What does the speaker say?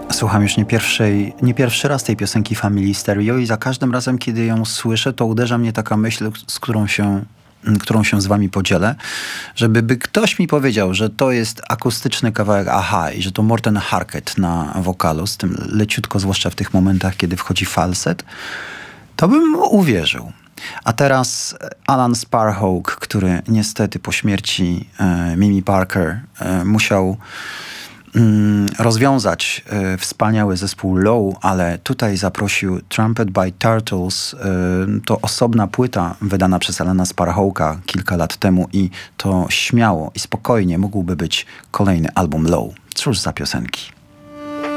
Słucham już nie pierwszy raz tej piosenki Family Stereo i za każdym razem, kiedy ją słyszę, to uderza mnie taka myśl, którą się z wami podzielę, żeby ktoś mi powiedział, że to jest akustyczny kawałek Aha i że to Morten Harket na wokalu, z tym leciutko, zwłaszcza w tych momentach, kiedy wchodzi falset, to bym uwierzył. A teraz Alan Sparhawk, który niestety po śmierci Mimi Parker musiał rozwiązać wspaniały zespół Low, ale tutaj zaprosił Trumpet by Turtles. To osobna płyta wydana przez Alana Sparhawka kilka lat temu i to śmiało i spokojnie mógłby być kolejny album Low. Cóż za piosenki.